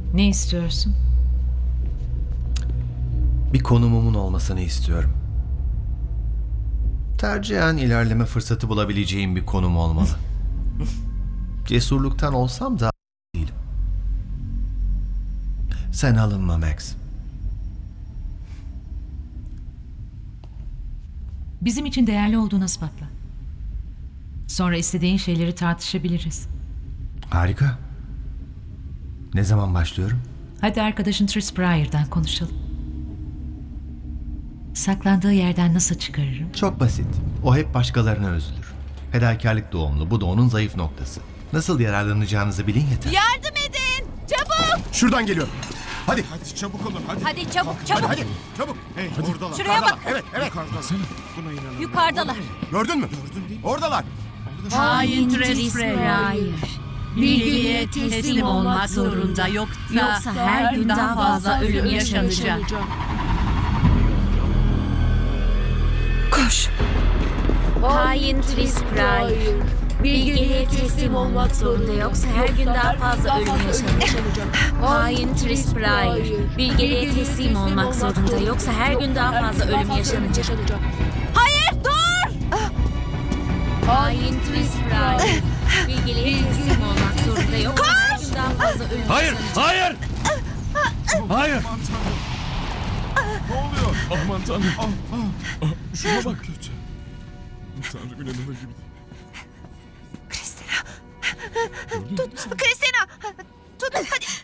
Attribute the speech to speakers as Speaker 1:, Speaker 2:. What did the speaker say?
Speaker 1: Ne istiyorsun?
Speaker 2: Bir konumumun olmasını istiyorum. Tercihen ilerleme fırsatı bulabileceğim bir konum olmalı. Cesurluktan olsam da değilim. Sen alınma Max.
Speaker 1: Bizim için değerli olduğunu ispatla. Sonra istediğin şeyleri tartışabiliriz.
Speaker 2: Harika. Ne zaman başlıyorum?
Speaker 1: Hadi arkadaşın Tris Breyer'dan konuşalım. Saklandığı yerden nasıl çıkarırım?
Speaker 2: Çok basit. O hep başkalarına özülür. Fedakarlık doğumlu. Bu da onun zayıf noktası. Nasıl yararlanacağınızı bilin yeter.
Speaker 3: Yardım edin! Çabuk!
Speaker 4: Şuradan geliyorum. Hadi. Hadi çabuk olun hadi.
Speaker 3: Hadi çabuk çabuk!
Speaker 4: Hadi çabuk. Hey oradalar.
Speaker 3: Şuraya bak!
Speaker 4: Evet evet.
Speaker 5: Yukarıda. Buna inanamıyorum.
Speaker 3: Yukarıdalar.
Speaker 4: Gördün mü? Oradalar.
Speaker 3: Hain Tris Breyer. Bilgiye teslim olmak zorunda yoksa her gün daha fazla ölüm yaşanacak.
Speaker 6: Koş.
Speaker 3: Hain Tris Breyer. Bilgiye teslim olmak zorunda yoksa her gün daha fazla ölüm yaşanacak. Hain Tris Breyer. Bilgiye teslim olmak zorunda yoksa her gün daha fazla ölüm yaşanacak. Hayır dur! Hain Tris Breyer. Bilgiye teslim olmak zorunda yoksa her gün daha fazla ölüm
Speaker 5: Hayır,
Speaker 3: yaşanacak.
Speaker 5: hayır! Hayır!
Speaker 4: Aman tanrım. Ne oluyor?
Speaker 5: Aman tanrım. Şuna bak. Kötü. Tanrım inanılır gibi değil.
Speaker 6: Kristina. Tut. Kristina. Tut. Hadi.